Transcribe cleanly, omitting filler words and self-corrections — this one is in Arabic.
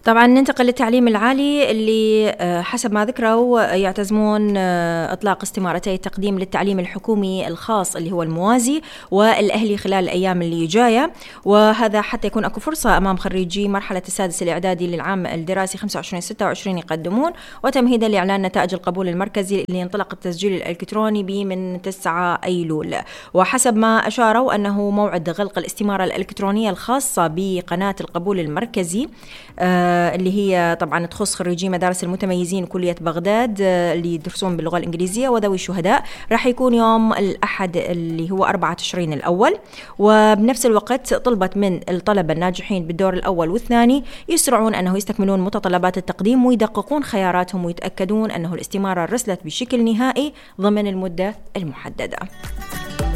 طبعا ننتقل للتعليم العالي اللي حسب ما ذكروا يعتزمون إطلاق استمارتي التقديم للتعليم الحكومي الخاص اللي هو الموازي والأهلي خلال الأيام اللي جاية، وهذا حتى يكون أكو فرصة أمام خريجي مرحلة السادس الإعدادي للعام الدراسي 25-26 يقدمون، وتمهيدا لإعلان نتائج القبول المركزي اللي ينطلق التسجيل الإلكتروني به من 9 أيلول. وحسب ما أشاروا أنه موعد غلق الاستمارة الإلكترونية الخاصة بقناة القبول المركزي اللي هي طبعا تخص خريجي مدارس المتميزين كلية بغداد اللي يدرسون باللغة الإنجليزية وذوي الشهداء، راح يكون يوم الأحد اللي هو 4 تشرين الأول. وبنفس الوقت طلبت من الطلبة الناجحين بالدور الأول والثاني يسرعون أنه يستكملون متطلبات التقديم ويدققون خياراتهم ويتأكدون أنه الاستمارة رسلت بشكل نهائي ضمن المدة المحددة.